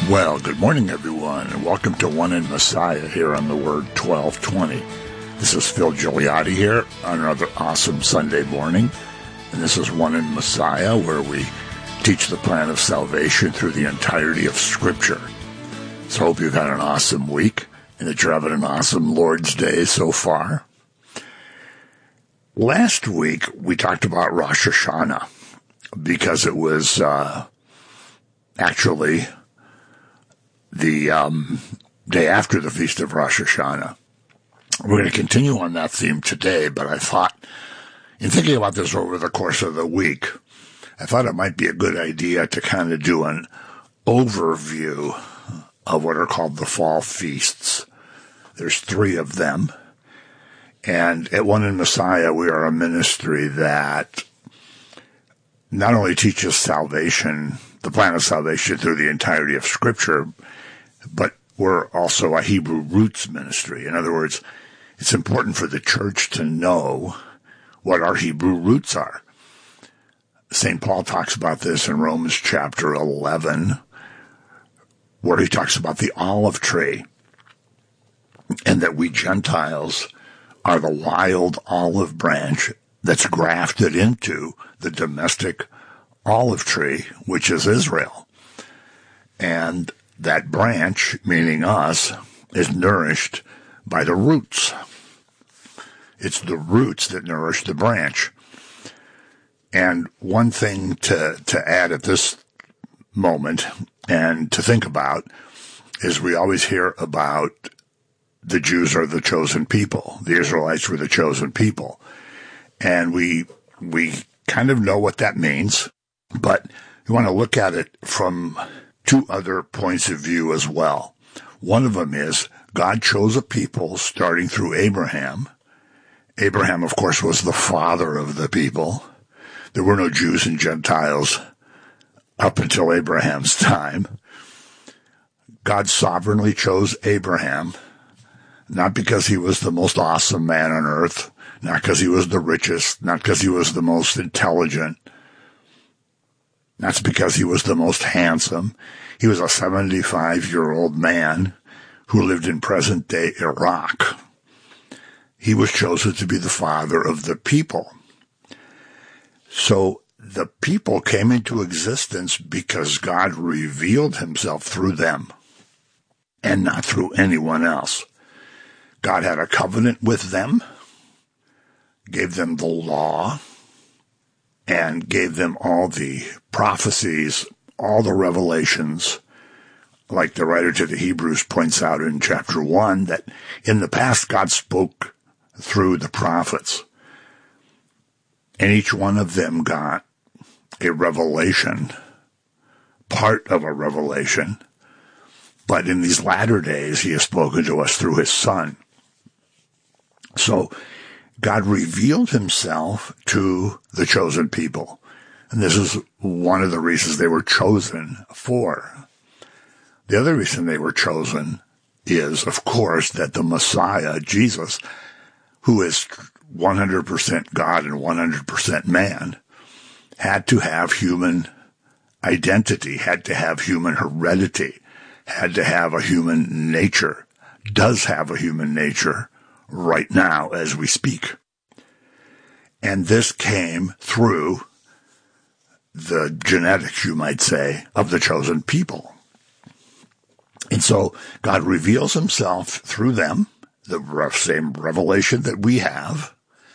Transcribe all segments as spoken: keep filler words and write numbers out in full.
Well, good morning, everyone, and welcome to One in Messiah here on the Word twelve twenty. This is Phil Gigliotti here on another awesome Sunday morning, and this is One in Messiah, where we teach the plan of salvation through the entirety of Scripture. So I hope you've had an awesome week, and that you're having an awesome Lord's Day so far. Last week, we talked about Rosh Hashanah, because it was uh, actually the um, day after the Feast of Rosh Hashanah. We're going to continue on that theme today, but I thought, in thinking about this over the course of the week, I thought it might be a good idea to kind of do an overview of what are called the fall feasts. There's three of them. And at One in Messiah, we are a ministry that not only teaches salvation, the plan of salvation through the entirety of Scripture, but we're also a Hebrew roots ministry. In other words, it's important for the church to know what our Hebrew roots are. Saint Paul talks about this in Romans chapter eleven, where he talks about the olive tree, and that we Gentiles are the wild olive branch that's grafted into the domestic olive tree, which is Israel. And that branch, meaning us, is nourished by the roots. It's the roots that nourish the branch. And one thing to, to add at this moment and to think about is we always hear about the Jews are the chosen people. The Israelites were the chosen people. And we we kind of know what that means, but you want to look at it from two other points of view as well. One of them is God chose a people starting through Abraham. Abraham, of course, was the father of the people. There were no Jews and Gentiles up until Abraham's time. God sovereignly chose Abraham, not because he was the most awesome man on earth, not because he was the richest, not because he was the most intelligent, not because he was the most handsome. He was a seventy-five-year-old man who lived in present-day Iraq. He was chosen to be the father of the people. So the people came into existence because God revealed himself through them and not through anyone else. God had a covenant with them, gave them the law, and gave them all the prophecies, all the revelations, like the writer to the Hebrews points out in chapter one, that in the past God spoke through the prophets, and each one of them got a revelation, part of a revelation, but in these latter days he has spoken to us through his Son. So God revealed himself to the chosen people. And this is one of the reasons they were chosen for. The other reason they were chosen is, of course, that the Messiah, Jesus, who is one hundred percent God and one hundred percent man, had to have human identity, had to have human heredity, had to have a human nature, does have a human nature right now as we speak. And this came through the genetics, you might say, of the chosen people. And so God reveals himself through them, the same revelation that we have,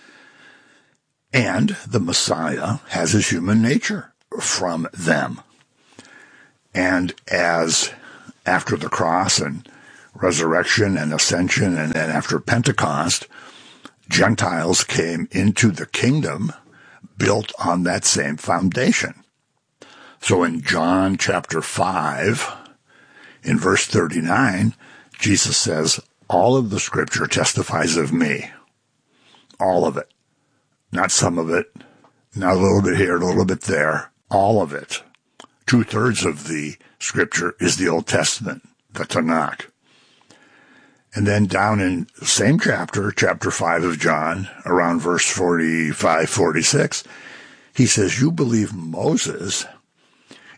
and the Messiah has his human nature from them. And as after the cross and resurrection and ascension, and then after Pentecost, Gentiles came into the kingdom built on that same foundation. So in John chapter five, in verse thirty-nine, Jesus says, all of the Scripture testifies of me. All of it. Not some of it, not a little bit here, a little bit there. All of it. Two-thirds of the Scripture is the Old Testament, the Tanakh. And then down in the same chapter, chapter five of John, around verse forty-five, forty-six, he says, you believe Moses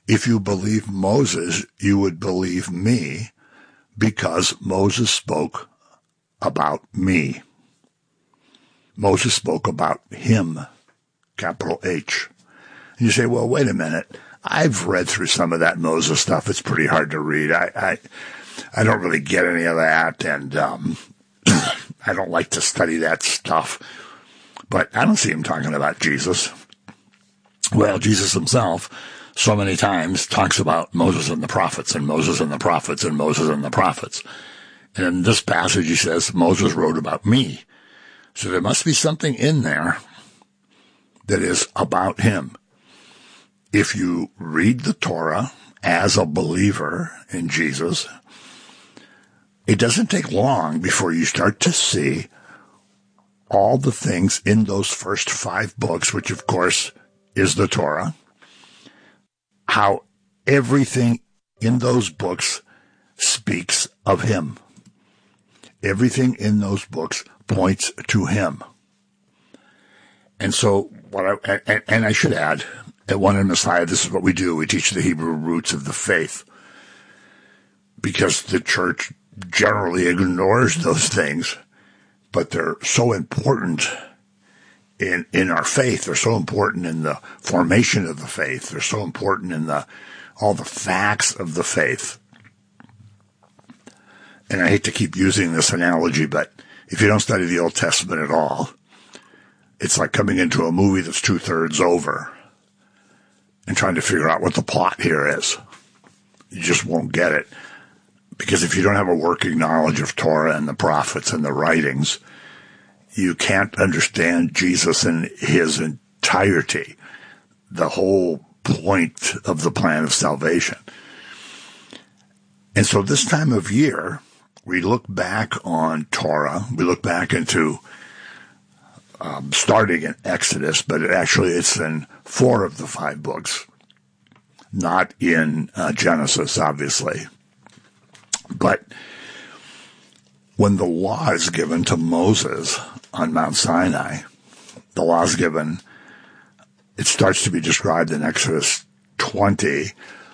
If you believe Moses, you would believe me, because Moses spoke about me. Moses spoke about him, capital H. And you say, well, wait a minute. I've read through some of that Moses stuff. It's pretty hard to read. I I, I don't really get any of that, and um, I don't like to study that stuff. But I don't see him talking about Jesus. Well, Jesus himself so many times talks about Moses and the prophets, and Moses and the prophets, and Moses and the prophets. And in this passage, he says, Moses wrote about me. So there must be something in there that is about him. If you read the Torah as a believer in Jesus, it doesn't take long before you start to see all the things in those first five books, which of course is the Torah, how everything in those books speaks of him. Everything in those books points to him. And so, what I, and, and I should add, at One in Messiah, this is what we do. We teach the Hebrew roots of the faith, because the church generally ignores those things, but they're so important in, in our faith. They're so important in the formation of the faith. They're so important in the, all the facts of the faith. And I hate to keep using this analogy, but if you don't study the Old Testament at all, it's like coming into a movie that's two-thirds over and trying to figure out what the plot here is. You just won't get it. Because if you don't have a working knowledge of Torah and the prophets and the writings, you can't understand Jesus in his entirety, the whole point of the plan of salvation. And so this time of year, we look back on Torah, we look back into um, starting in Exodus, but it actually it's in four of the five books, not in uh, Genesis, obviously. But when the law is given to Moses on Mount Sinai, the law is given, it starts to be described in Exodus twenty,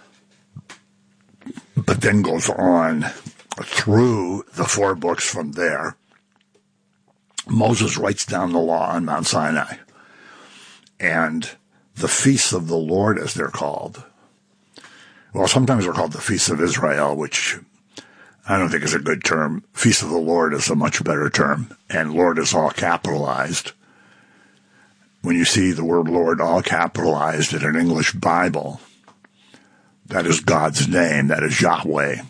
but then goes on through the four books from there. Moses writes down the law on Mount Sinai. And the feasts of the Lord, as they're called, well, sometimes they're called the feasts of Israel, which I don't think is a good term. Feast of the Lord is a much better term, and Lord is all capitalized. When you see the word Lord all capitalized in an English Bible, that is God's name, that is Yahweh.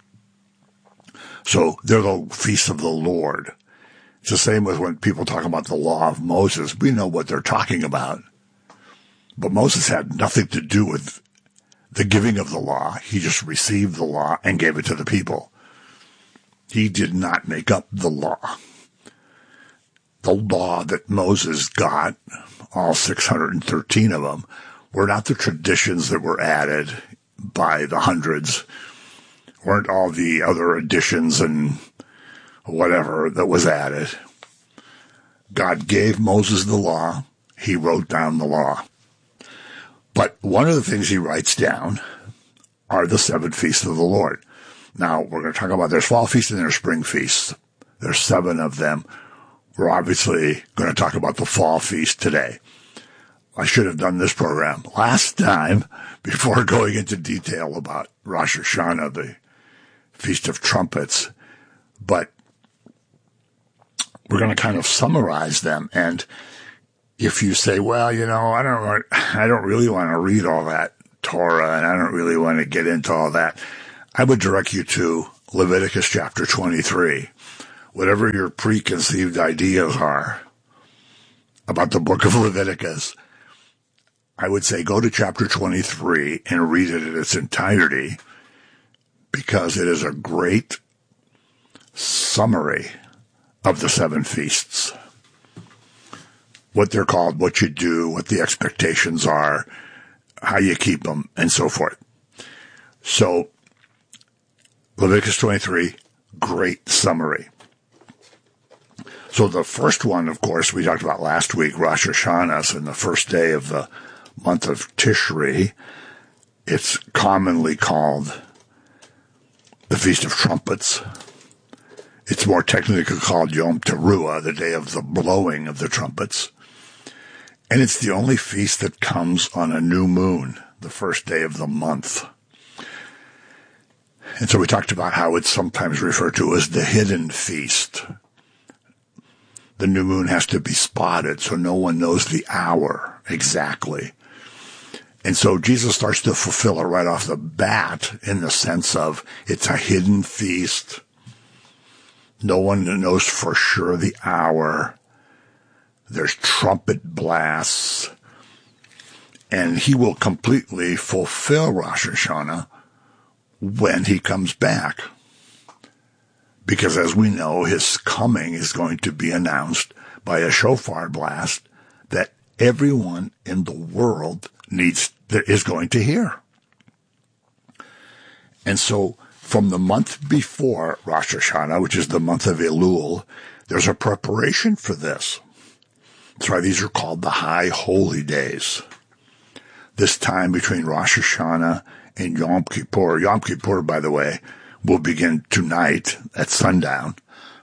So they're the feasts of the Lord. It's the same with when people talk about the law of Moses. We know what they're talking about. But Moses had nothing to do with the giving of the law. He just received the law and gave it to the people. He did not make up the law. The law that Moses got, all six hundred thirteen of them, were not the traditions that were added by the hundreds, weren't all the other additions and whatever that was added. God gave Moses the law. He wrote down the law. But one of the things he writes down are the seven feasts of the Lord. Now, we're going to talk about there's fall feasts and there's spring feasts. There's seven of them. We're obviously going to talk about the fall feast today. I should have done this program last time before going into detail about Rosh Hashanah, the Feast of Trumpets. But we're going to kind of summarize them. And if you say, well, you know, I don't want, I don't really want to read all that Torah and I don't really want to get into all that, I would direct you to Leviticus chapter twenty-three. Whatever your preconceived ideas are about the book of Leviticus, I would say go to chapter twenty-three and read it in its entirety, because it is a great summary of the seven feasts. What they're called, what you do, what the expectations are, how you keep them, and so forth. So, Leviticus twenty-three, great summary. So the first one, of course, we talked about last week, Rosh Hashanah, and the first day of the month of Tishri. It's commonly called the Feast of Trumpets. It's more technically called Yom Teruah, the day of the blowing of the trumpets. And it's the only feast that comes on a new moon, the first day of the month. And so we talked about how it's sometimes referred to as the hidden feast. The new moon has to be spotted so no one knows the hour exactly. And so Jesus starts to fulfill it right off the bat in the sense of it's a hidden feast. No one knows for sure the hour. There's trumpet blasts. And he will completely fulfill Rosh Hashanah when he comes back. Because as we know, his coming is going to be announced by a shofar blast that everyone in the world needs, that is going to hear. And so from the month before Rosh Hashanah, which is the month of Elul, there's a preparation for this. That's why these are called the High Holy Days. This time between Rosh Hashanah and Yom Kippur. Yom Kippur, by the way, will begin tonight at sundown.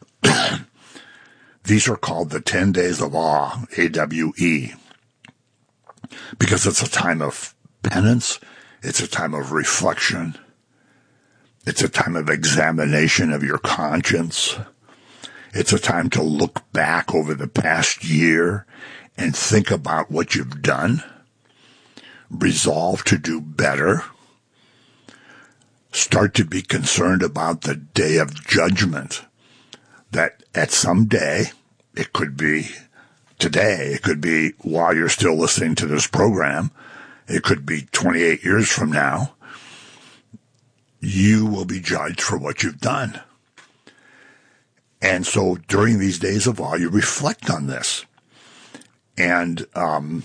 These are called the ten days of awe, A W E, because it's a time of penance. It's a time of reflection. It's a time of examination of your conscience. It's a time to look back over the past year and think about what you've done. Resolve to do better. Start to be concerned about the day of judgment. That at some day, it could be today, it could be while you're still listening to this program, it could be twenty-eight years from now, you will be judged for what you've done. And so during these days of awe, you reflect on this. And um,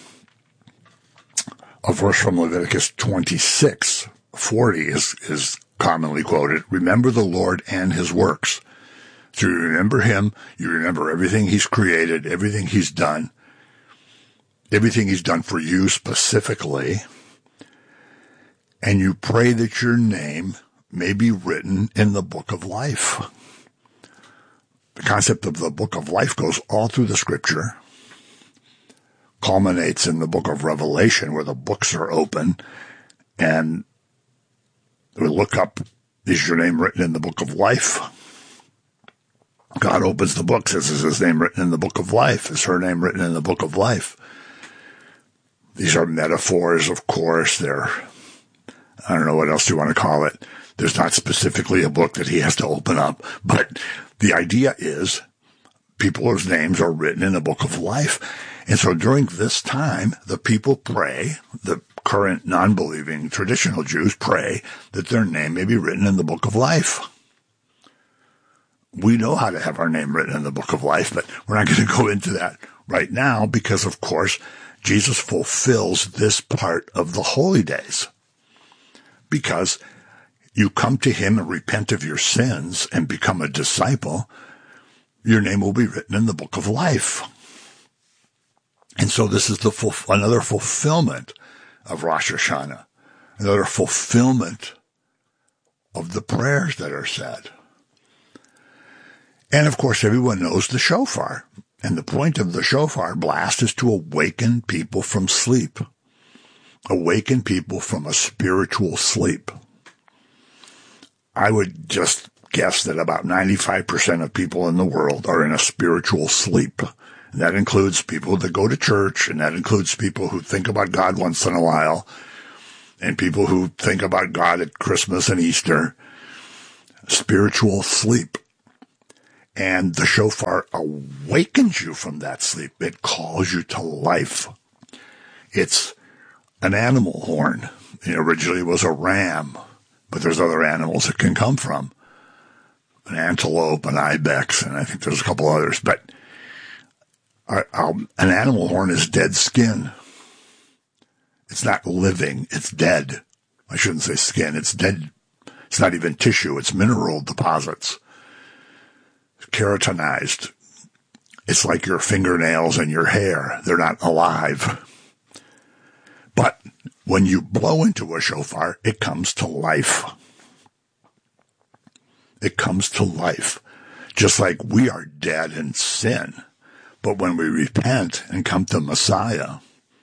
a verse from Leviticus twenty-six forty is, is commonly quoted. Remember the Lord and his works. So you remember him, you remember everything he's created, everything he's done, everything he's done for you specifically, and you pray that your name may be written in the book of life. The concept of the book of life goes all through the scripture, culminates in the book of Revelation where the books are open, and we look up, is your name written in the book of life? God opens the book, says, is his name written in the book of life? Is her name written in the book of life? These are metaphors, of course. They're, I don't know what else you want to call it. There's not specifically a book that he has to open up, but the idea is people's names are written in the book of life. And so during this time, the people pray, the current non-believing traditional Jews pray that their name may be written in the book of life. We know how to have our name written in the book of life, but we're not going to go into that right now because, of course, Jesus fulfills this part of the holy days. Because you come to him and repent of your sins and become a disciple, your name will be written in the book of life. And so this is the full, another fulfillment of Rosh Hashanah, another fulfillment of the prayers that are said. And of course, everyone knows the shofar. And the point of the shofar blast is to awaken people from sleep. Awaken people from a spiritual sleep. I would just guess that about ninety-five percent of people in the world are in a spiritual sleep. And that includes people that go to church, and that includes people who think about God once in a while, and people who think about God at Christmas and Easter. Spiritual sleep. And the shofar awakens you from that sleep. It calls you to life. It's an animal horn. It originally was a ram, but there's other animals it can come from. An antelope, an ibex, and I think there's a couple others. But uh, um, an animal horn is dead skin. It's not living. It's dead. I shouldn't say skin. It's dead. It's not even tissue. It's mineral deposits. Keratinized. It's like your fingernails and your hair. They're not alive. But When you blow into a shofar, it comes to life. It comes to life. Just like we are dead in sin. But when we repent and come to Messiah,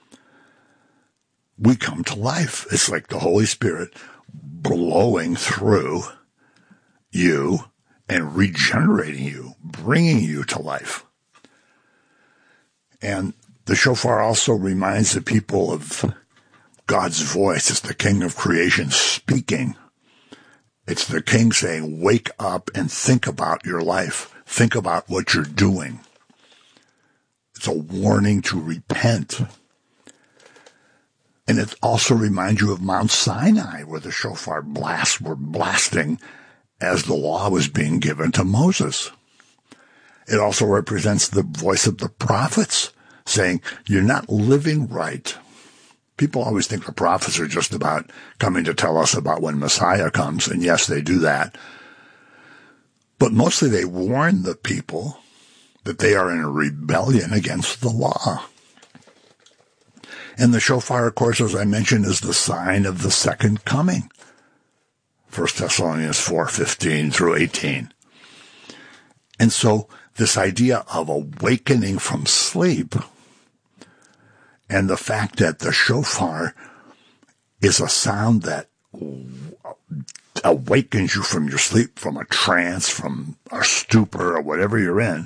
we come to life. It's like the Holy Spirit blowing through you and regenerating you, bringing you to life. And the shofar also reminds the people of God's voice. It's the King of creation speaking. It's the King saying, wake up and think about your life. Think about what you're doing. It's a warning to repent. And it also reminds you of Mount Sinai, where the shofar blasts were blasting as the law was being given to Moses. It also represents the voice of the prophets saying, you're not living right. People always think the prophets are just about coming to tell us about when Messiah comes, and yes, they do that. But mostly they warn the people that they are in a rebellion against the law. And the shofar, of course, as I mentioned, is the sign of the second coming. First Thessalonians four fifteen through eighteen. And so this idea of awakening from sleep and the fact that the shofar is a sound that awakens you from your sleep, from a trance, from a stupor, or whatever you're in,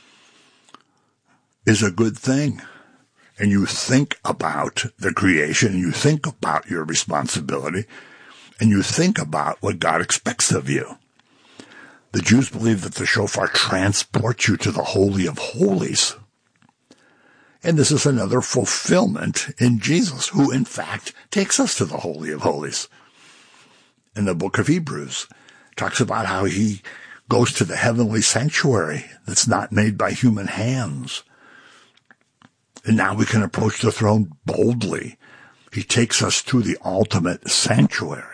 is a good thing. And you think about the creation, you think about your responsibility, and you think about what God expects of you. The Jews believe that the shofar transports you to the Holy of Holies. And this is another fulfillment in Jesus, who in fact takes us to the Holy of Holies. In the book of Hebrews, talks about how he goes to the heavenly sanctuary that's not made by human hands. And now we can approach the throne boldly. He takes us to the ultimate sanctuary.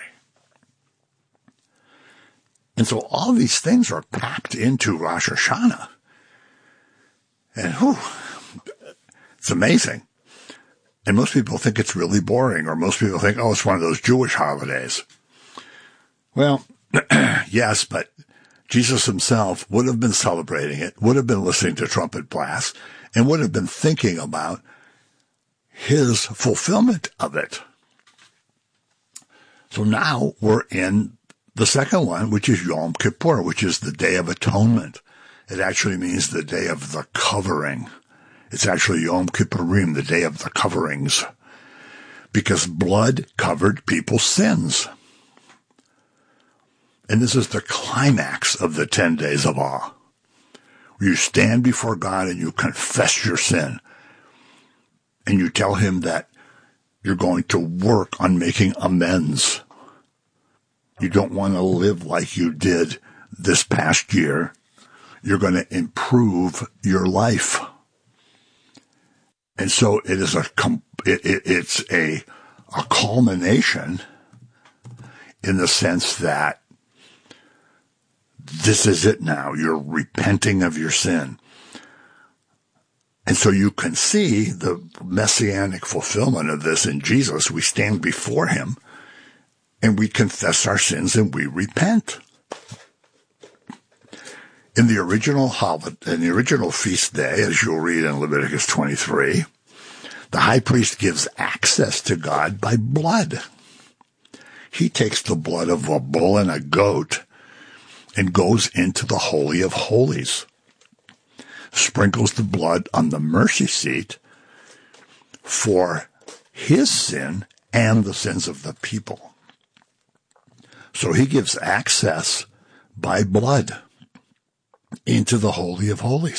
And so all these things are packed into Rosh Hashanah. And whew, it's amazing. And most people think it's really boring, or most people think, oh, it's one of those Jewish holidays. Well, yes, but Jesus himself would have been celebrating it, would have been listening to trumpet blasts, and would have been thinking about his fulfillment of it. So now we're in the second one, which is Yom Kippur, which is the Day of Atonement. It actually means the Day of the Covering. It's actually Yom Kippurim, the Day of the Coverings, because blood covered people's sins. And this is the climax of the ten days of awe. You stand before God and you confess your sin. And you tell him that you're going to work on making amends. You don't want to live like you did this past year. You're going to improve your life. And so it is a, it, it, it's a, a culmination in the sense that this is it now. You're repenting of your sin. And so you can see the messianic fulfillment of this in Jesus. We stand before him and we confess our sins and we repent. In the original holiday, in the original feast day, as you'll read in Leviticus twenty-three, the high priest gives access to God by blood. He takes the blood of a bull and a goat and goes into the Holy of Holies, sprinkles the blood on the mercy seat for his sin and the sins of the people. So he gives access by blood into the Holy of Holies.